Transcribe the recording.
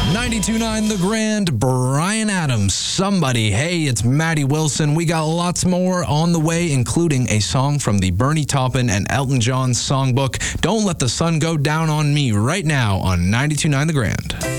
92.9 The Grand, Brian Adams, Somebody. Hey, it's Maddie Wilson. We got lots more on the way, including a song from the Bernie Taupin and Elton John songbook. Don't Let the Sun Go Down on Me right now on 92.9 The Grand.